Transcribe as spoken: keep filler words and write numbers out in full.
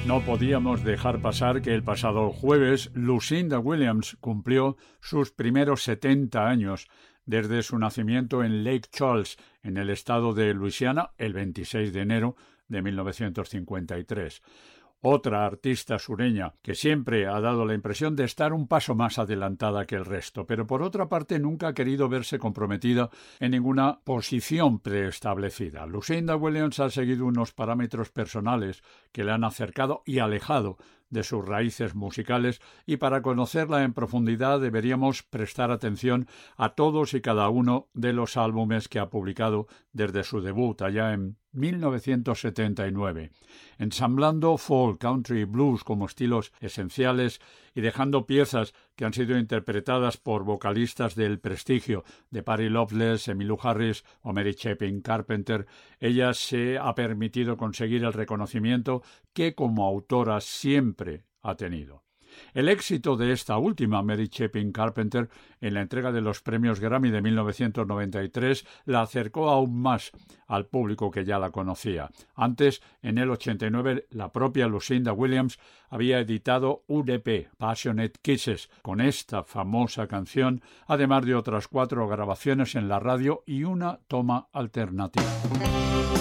No podíamos dejar pasar que el pasado jueves Lucinda Williams cumplió sus primeros setenta años desde su nacimiento en Lake Charles, en el estado de Luisiana, el veintiséis de enero de mil novecientos cincuenta y tres. Otra artista sureña que siempre ha dado la impresión de estar un paso más adelantada que el resto, pero por otra parte nunca ha querido verse comprometida en ninguna posición preestablecida. Lucinda Williams ha seguido unos parámetros personales que le han acercado y alejado de sus raíces musicales, y para conocerla en profundidad deberíamos prestar atención a todos y cada uno de los álbumes que ha publicado desde su debut allá en mil novecientos setenta y nueve, ensamblando folk, country y blues como estilos esenciales y dejando piezas que han sido interpretadas por vocalistas del prestigio de Patty Loveless, Emmylou Harris o Mary Chapin Carpenter. Ella se ha permitido conseguir el reconocimiento que como autora siempre ha tenido. El éxito de esta última, Mary Chapin Carpenter, en la entrega de los premios Grammy de mil novecientos noventa y tres, la acercó aún más al público que ya la conocía. Antes, en el ochenta y nueve, la propia Lucinda Williams había editado un E P, Passionate Kisses, con esta famosa canción, además de otras cuatro grabaciones en la radio y una toma alternativa.